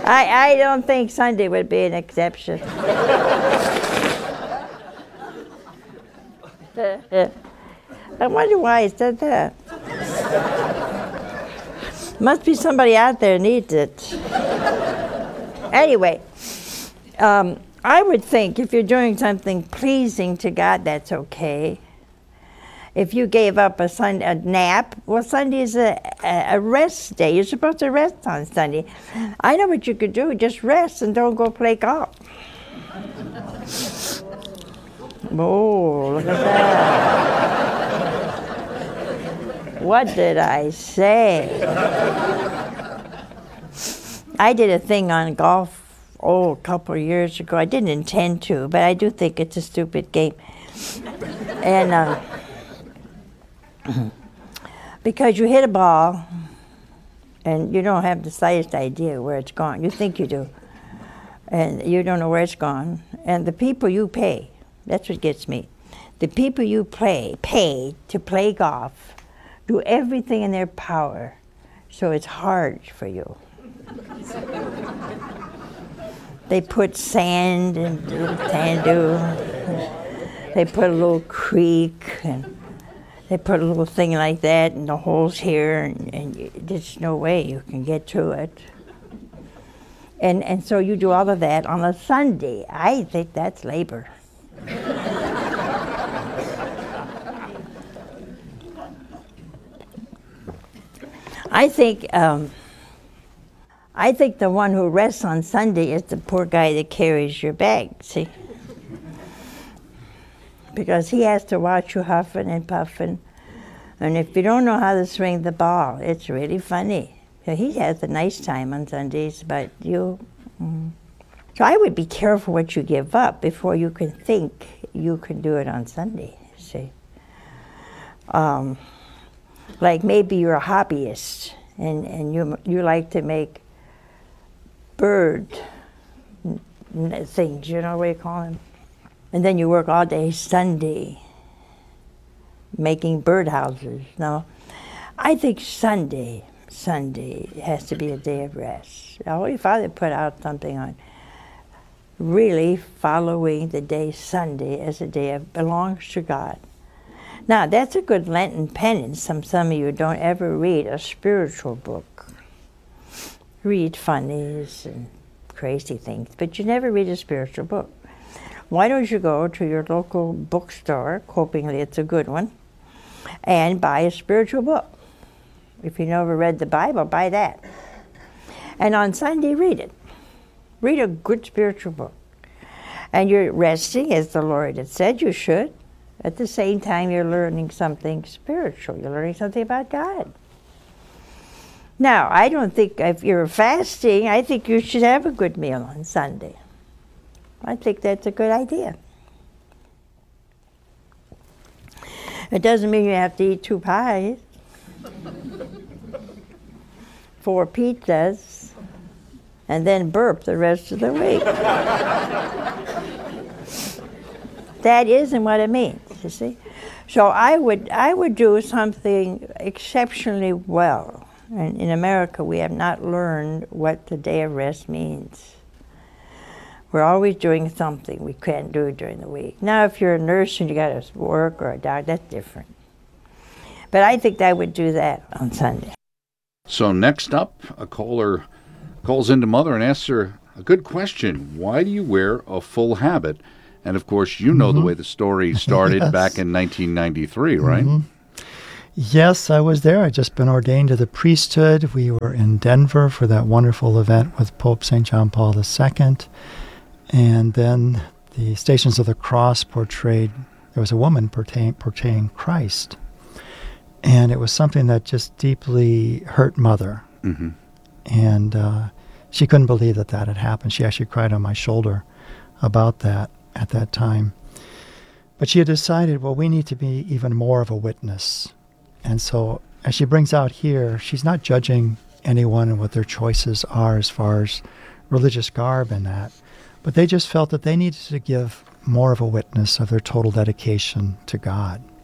I don't think Sunday would be an exception. I wonder why he said that. Must be somebody out there needs it. Anyway, I would think if you're doing something pleasing to God, that's okay. If you gave up a nap, well, Sunday is a rest day. You're supposed to rest on Sunday. I know what you could do. Just rest and don't go play golf. Oh, look at that. What did I say? I did a thing on golf, a couple of years ago. I didn't intend to, but I do think it's a stupid game. And because you hit a ball and you don't have the slightest idea where it's gone. You think you do. And you don't know where it's gone. And the people you pay, that's what gets me. The people you pay to play golf do everything in their power so it's hard for you. They put sand and sand dune. They put a little creek and they put a little thing like that and the holes here and there's no way you can get to it. And so you do all of that on a Sunday. I think that's labor. I think the one who rests on Sunday is the poor guy that carries your bag, see? Because he has to watch you huffing and puffing. And if you don't know how to swing the ball, it's really funny. So he has a nice time on Sundays, but you... So I would be careful what you give up before you can think you can do it on Sunday, see? Like maybe you're a hobbyist and you like to make bird things, you know what you call them? And then you work all day Sunday making birdhouses. No, I think Sunday has to be a day of rest. Our Holy Father put out something on really following the day Sunday as a day that belongs to God. Now, that's a good Lenten penance. Some of you don't ever read a spiritual book. Read funnies and crazy things, but you never read a spiritual book. Why don't you go to your local bookstore, hopingly it's a good one, and buy a spiritual book? If you never read the Bible, buy that. And on Sunday, read it. Read a good spiritual book. And you're resting, as the Lord had said you should. At the same time, you're learning something spiritual. You're learning something about God. Now, I don't think if you're fasting, I think you should have a good meal on Sunday. I think that's a good idea. It doesn't mean you have to eat 2 pies, 4 pizzas, and then burp the rest of the week. That isn't what it means, you see. So I would do something exceptionally well. And in America, we have not learned what the day of rest means. We're always doing something we can't do during the week. Now, if you're a nurse and you got to work or a doctor, that's different. But I think I would do that on Sunday. So next up, a caller calls into Mother and asks her a good question. Why do you wear a full habit? And, of course, you know the way the story started back in 1993, right? Yes, I was there. I'd just been ordained to the priesthood. We were in Denver for that wonderful event with Pope St. John Paul II. And then the Stations of the Cross portrayed, there was a woman portraying Christ. And it was something that just deeply hurt Mother. And she couldn't believe that had happened. She actually cried on my shoulder about that at that time. But she had decided, well, we need to be even more of a witness. And so as she brings out here, she's not judging anyone and what their choices are as far as religious garb and that. But they just felt that they needed to give more of a witness of their total dedication to God.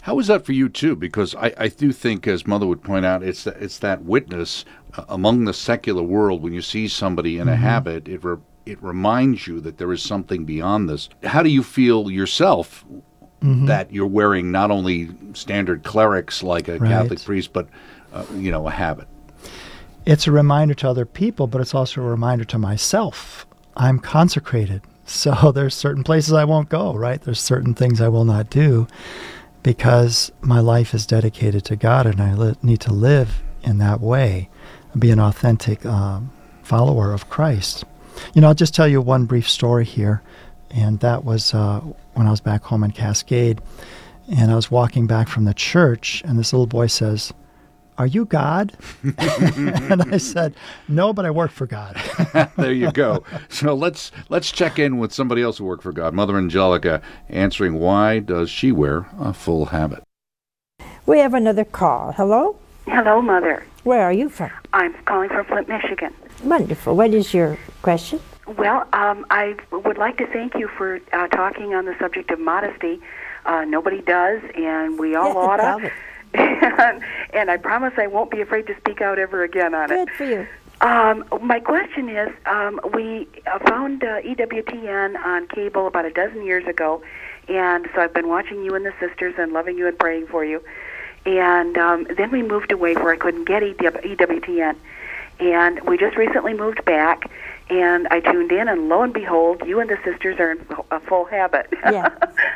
How is that for you too? Because I do think, as Mother would point out, it's that witness among the secular world. When you see somebody in a habit, it reminds you that there is something beyond this. How do you feel yourself that you're wearing not only standard clerics like a Catholic priest, but a habit? It's a reminder to other people, but it's also a reminder to myself. I'm consecrated, so there's certain places I won't go, right? There's certain things I will not do because my life is dedicated to God, and I need to live in that way, be an authentic follower of Christ. I'll just tell you one brief story here, and that was when I was back home in Cascade, and I was walking back from the church, and this little boy says, "Are you God?" And I said, "No, but I work for God." There you go. So let's check in with somebody else who worked for God. Mother Angelica answering, why does she wear a full habit? We have another call. Hello? Hello, Mother. Where are you from? I'm calling from Flint, Michigan. Wonderful. What is your question? Well, I would like to thank you for talking on the subject of modesty. Nobody does, and we all ought to. And I promise I won't be afraid to speak out ever again on it. Good for you. My question is, we found EWTN on cable about a dozen years ago, and so I've been watching you and the sisters and loving you and praying for you. And then we moved away where I couldn't get EWTN. And we just recently moved back, and I tuned in, and lo and behold, you and the sisters are in a full habit. Yeah.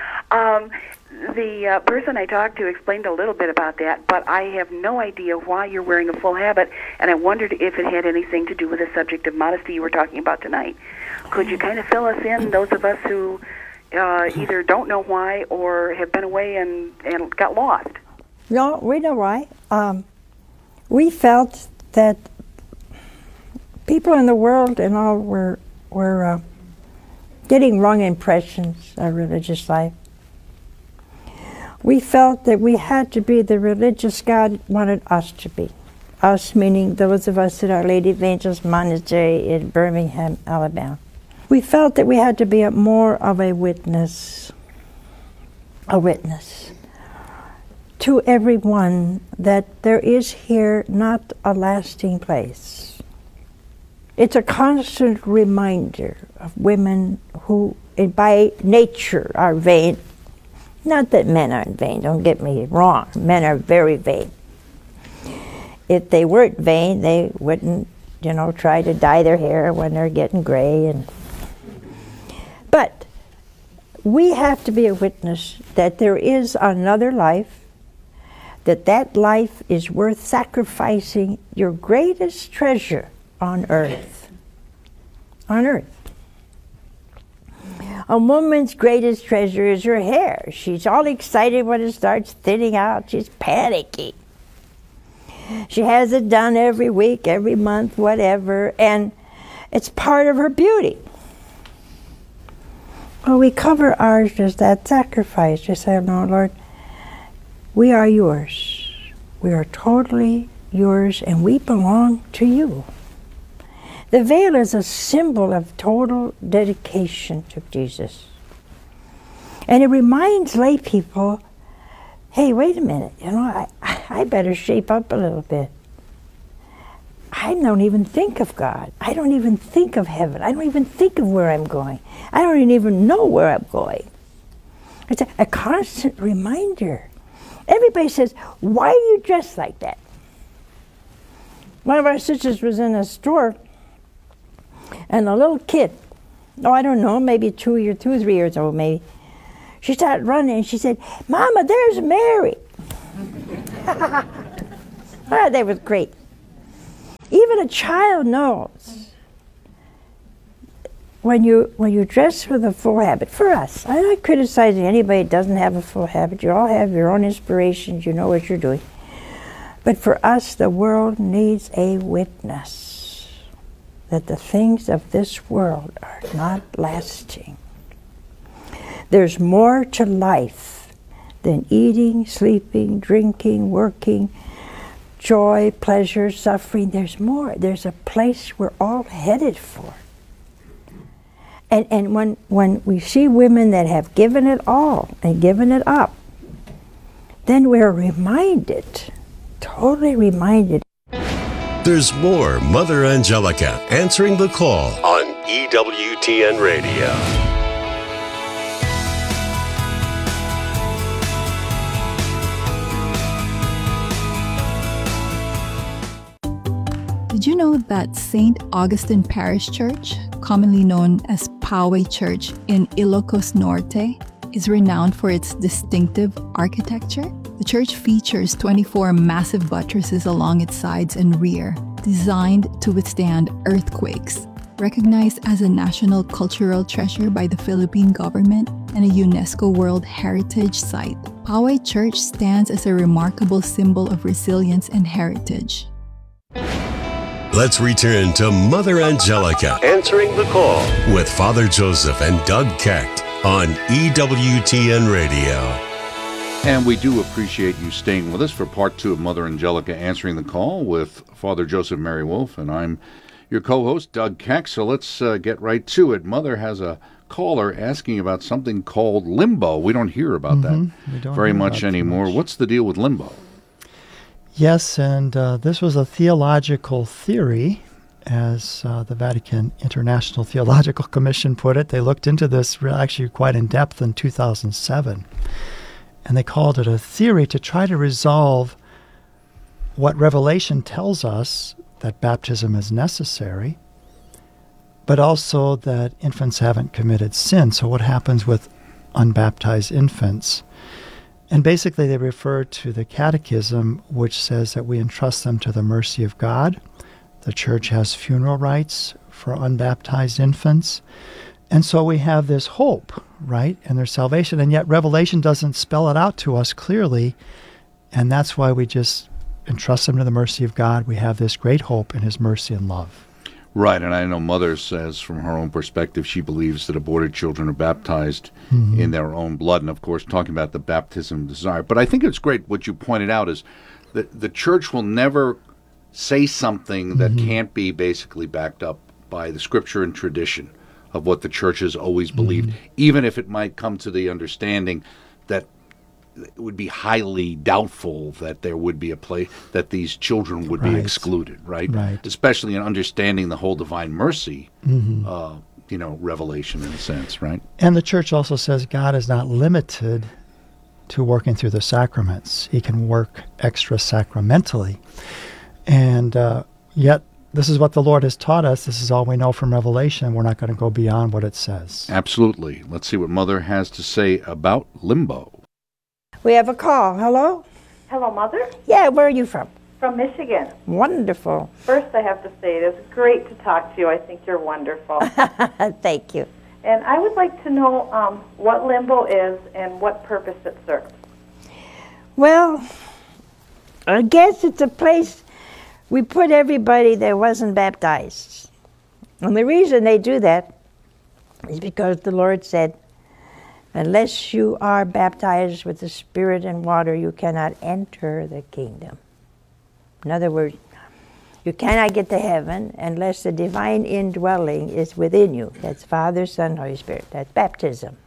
The person I talked to explained a little bit about that, but I have no idea why you're wearing a full habit, and I wondered if it had anything to do with the subject of modesty you were talking about tonight. Could you kind of fill us in, those of us who either don't know why or have been away and got lost? No, we know why. We felt that people in the world and all were getting wrong impressions of religious life. We felt that we had to be the religious God wanted us to be. Us meaning those of us at Our Lady of Angels Monastery in Birmingham, Alabama. We felt that we had to be more of a witness to everyone that there is here not a lasting place. It's a constant reminder of women who by nature are vain. Not that men aren't vain, don't get me wrong. Men are very vain. If they weren't vain, they wouldn't, try to dye their hair when they're getting gray. But we have to be a witness that there is another life, that life is worth sacrificing your greatest treasure on earth. On earth. A woman's greatest treasure is her hair. She's all excited when it starts thinning out. She's panicky. She has it done every week, every month, whatever, and it's part of her beauty. Well, we cover ours as that sacrifice. Just say, "No, Lord, we are yours. We are totally yours, and we belong to you." The veil is a symbol of total dedication to Jesus. And it reminds lay people, hey, wait a minute, I better shape up a little bit. I don't even think of God. I don't even think of heaven. I don't even think of where I'm going. I don't even know where I'm going. It's a constant reminder. Everybody says, "Why do you dress like that?" One of our sisters was in a store, and a little kid, I don't know, maybe 2 or 3 years old maybe, she started running and she said, "Mama, there's Mary." That was great. Even a child knows when you dress with a full habit. For us, I'm not criticizing anybody that doesn't have a full habit. You all have your own inspirations. You know what you're doing. But for us, the world needs a witness that the things of this world are not lasting. There's more to life than eating, sleeping, drinking, working, joy, pleasure, suffering. There's more. There's a place we're all headed for. And when we see women that have given it all and given it up, then we're reminded, totally reminded. There's more Mother Angelica answering the call on EWTN Radio. Did you know that St. Augustine Parish Church, commonly known as Poway Church in Ilocos Norte, is renowned for its distinctive architecture? The church features 24 massive buttresses along its sides and rear, designed to withstand earthquakes. Recognized as a national cultural treasure by the Philippine government and a UNESCO World Heritage Site, Poway Church stands as a remarkable symbol of resilience and heritage. Let's return to Mother Angelica answering the call with Father Joseph and Doug Keck on EWTN Radio. And we do appreciate you staying with us for part 2 of Mother Angelica answering the call with Father Joseph Mary Wolf, and I'm your co-host, Doug Keck. So let's get right to it. Mother has a caller asking about something called limbo. We don't hear about that very much anymore. What's the deal with limbo? Yes, and this was a theological theory, as the Vatican International Theological Commission put it. They looked into this actually quite in depth in 2007, and they called it a theory to try to resolve what Revelation tells us, that baptism is necessary, but also that infants haven't committed sin. So what happens with unbaptized infants? And basically they refer to the Catechism, which says that we entrust them to the mercy of God. The Church has funeral rites for unbaptized infants. And so we have this hope, right, in their salvation. And yet Revelation doesn't spell it out to us clearly. And that's why we just entrust them to the mercy of God. We have this great hope in His mercy and love. Right, and I know Mother says from her own perspective she believes that aborted children are baptized in their own blood, and of course talking about the baptism of desire. But I think it's great what you pointed out is that the Church will never say something that can't be basically backed up by the Scripture and tradition of what the Church has always believed, even if it might come to the understanding that it would be highly doubtful that there would be a place that these children would be excluded, right? Especially in understanding the whole divine mercy, revelation in a sense, right? And the Church also says God is not limited to working through the sacraments. He can work extra sacramentally. And yet, this is what the Lord has taught us. This is all we know from Revelation. We're not going to go beyond what it says. Absolutely. Let's see what Mother has to say about limbo. We have a call. Hello? Hello, Mother. Yeah, where are you from? From Michigan. Wonderful. First, I have to say it is great to talk to you. I think you're wonderful. Thank you. And I would like to know what limbo is and what purpose it serves. Well, I guess it's a place we put everybody that wasn't baptized. And the reason they do that is because the Lord said, unless you are baptized with the Spirit and water, you cannot enter the kingdom. In other words, you cannot get to heaven unless the divine indwelling is within you. That's Father, Son, Holy Spirit. That's baptism.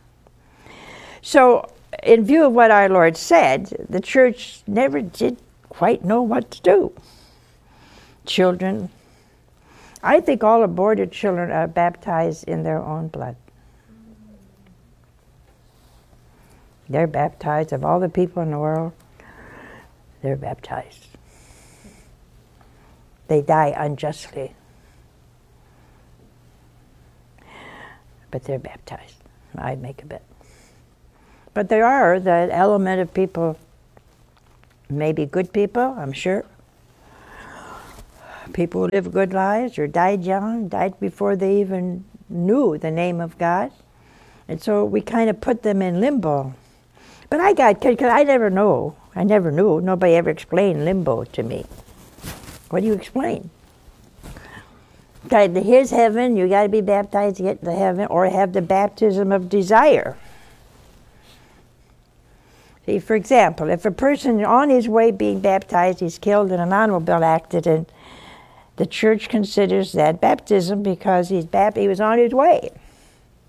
So, in view of what our Lord said, the Church never did quite know what to do. Children, I think all aborted children are baptized in their own blood. They're baptized. Of all the people in the world, they're baptized. They die unjustly. But they're baptized. I'd make a bet. But there are the element of people, maybe good people, I'm sure. People who live good lives or died young, died before they even knew the name of God. And so we kind of put them in limbo. But I got kicked because I never knew. Nobody ever explained limbo to me. What do you explain? Here's heaven. You got to be baptized to get to heaven, or have the baptism of desire. See, for example, if a person on his way being baptized, he's killed in an automobile accident, the Church considers that baptism because he was on his way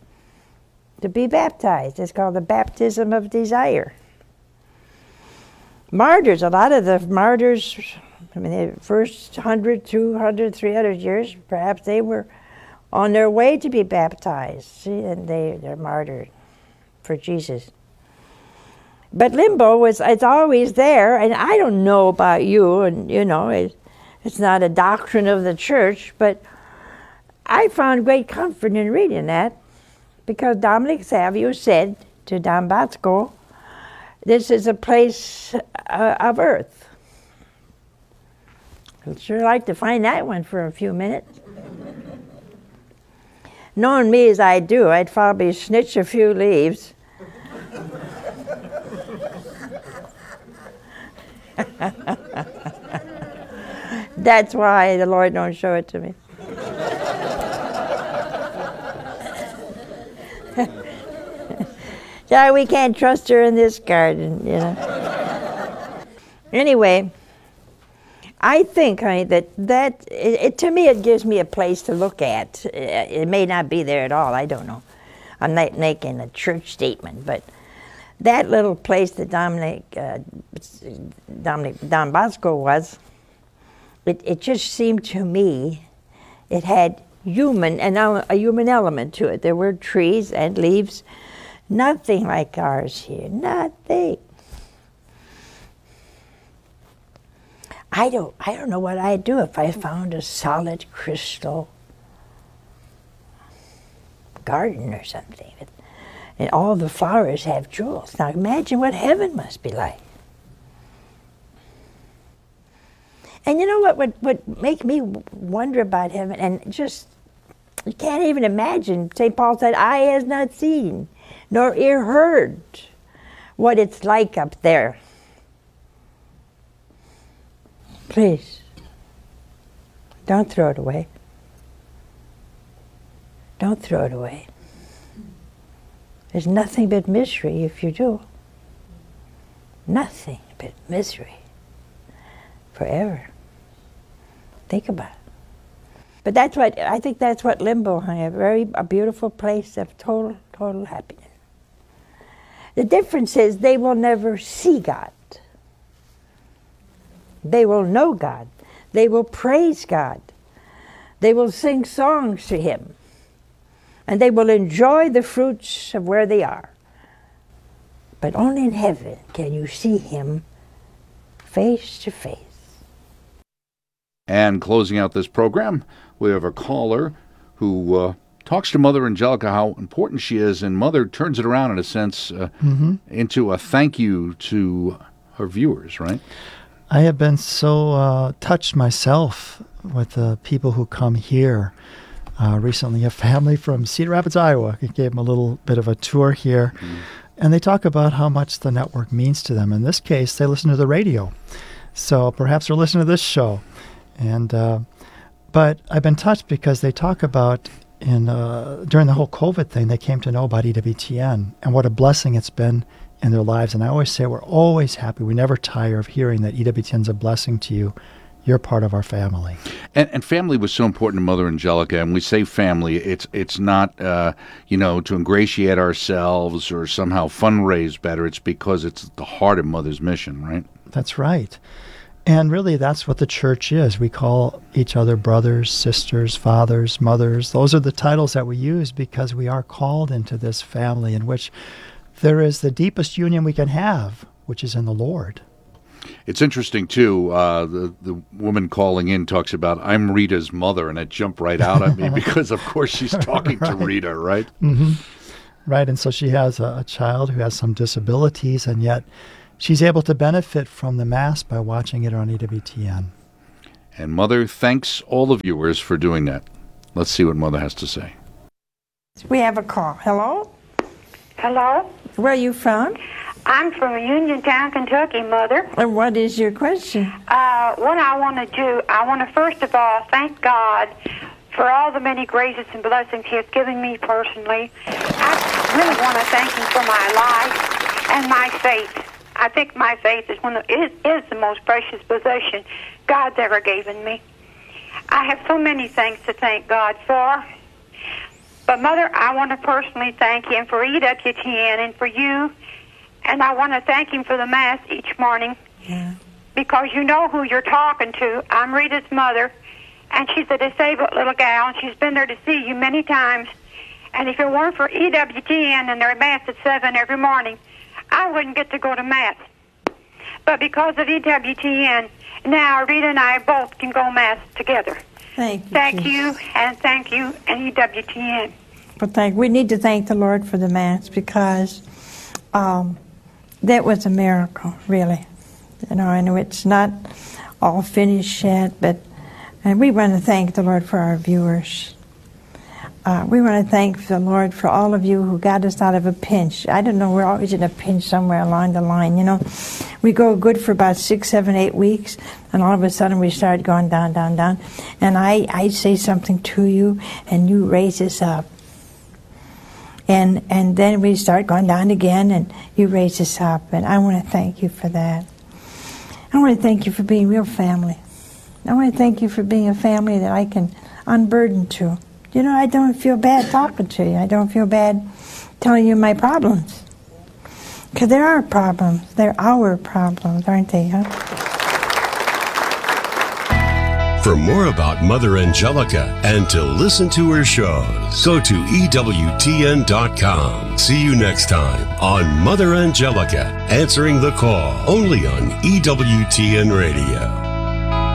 to be baptized. It's called the baptism of desire. martyrs, a lot of the martyrs, I mean, the first 100, 200, 300 years, perhaps they were on their way to be baptized, see, and they're martyred for Jesus. But limbo it's always there, and I don't know about you, and it's not a doctrine of the church, but I found great comfort in reading that, because Dominic Savio said to Don Bosco, this is a place of earth. I'd sure like to find that one for a few minutes. Knowing me as I do, I'd probably snitch a few leaves. That's why the Lord don't show it to me. So we can't trust her in this garden, Anyway, I think that to me it gives me a place to look at. It may not be there at all, I don't know. I'm not making a church statement, but that little place that Don Bosco was, it just seemed to me, it had a human element to it. There were trees and leaves, nothing like ours here, nothing. I don't know what I'd do if I found a solid crystal garden or something. And all the flowers have jewels. Now imagine what heaven must be like. And you know what would make me wonder about heaven, and just, you can't even imagine. St. Paul said, eye has not seen, nor ear heard what it's like up there. Please, don't throw it away. Don't throw it away. There's nothing but misery if you do. Nothing but misery. Forever. Think about it. But I think that's what limbo, a beautiful place of total happiness. The difference is they will never see God. They will know God. They will praise God. They will sing songs to Him. And they will enjoy the fruits of where they are. But only in heaven can you see Him face to face. And closing out this program, we have a caller who talks to Mother Angelica how important she is, and Mother turns it around in a sense into a thank you to her viewers, right? I have been so touched myself with the people who come here. Recently, a family from Cedar Rapids, Iowa, gave them a little bit of a tour here, and they talk about how much the network means to them. In this case, they listen to the radio, so perhaps they're listening to this show. And but I've been touched because they talk about during the whole COVID thing, they came to know about EWTN and what a blessing it's been in their lives. And I always say we're always happy. We never tire of hearing that EWTN's a blessing to you. You're part of our family. And family was so important to Mother Angelica. And we say family, it's not, to ingratiate ourselves or somehow fundraise better. It's because it's the heart of Mother's mission, right? That's right. And really, that's what the church is. We call each other brothers, sisters, fathers, mothers. Those are the titles that we use because we are called into this family in which there is the deepest union we can have, which is in the Lord. It's interesting, too. The woman calling in talks about, I'm Rita's mother, and it jumped right out at me because, of course, she's talking to Rita, right? Mm-hmm. Right, and so she has a child who has some disabilities, and yet she's able to benefit from the Mass by watching it on EWTN. And Mother thanks all the viewers for doing that. Let's see what Mother has to say. We have a call. Hello? Hello? Where are you from? I'm from Uniontown, Kentucky, Mother. And what is your question? What I want to do, I want to first of all thank God for all the many graces and blessings He has given me personally. I really want to thank Him for my life and my faith. I think my faith is is the most precious possession God's ever given me. I have so many things to thank God for. But, Mother, I want to personally thank Him for EWTN and for you. And I want to thank Him for the Mass each morning Yeah. because you know who you're talking to. I'm Rita's mother, and she's a disabled little gal, and she's been there to see you many times. And if it weren't for EWTN and their Mass at 7 every morning, I wouldn't get to go to Mass. But because of EWTN, now Rita and I both can go Mass together. Thank you. Thank Jesus. you, and EWTN. But we need to thank the Lord for the Mass, because that was a miracle, really. You know, I know it's not all finished yet, and we want to thank the Lord for our viewers. We want to thank the Lord for all of you who got us out of a pinch. I don't know, we're always in a pinch somewhere along the line, you know. We go good for about 6, 7, 8 weeks, and all of a sudden we start going down, down, down. And I say something to you, and you raise us up. And then we start going down again, and you raise us up. And I want to thank you for that. I want to thank you for being real family. I want to thank you for being a family that I can unburden to. You know, I don't feel bad talking to you. I don't feel bad telling you my problems. Because there are problems. They're our problems, aren't they, huh? For more about Mother Angelica and to listen to her shows, go to EWTN.com. See you next time on Mother Angelica, Answering the Call, only on EWTN Radio.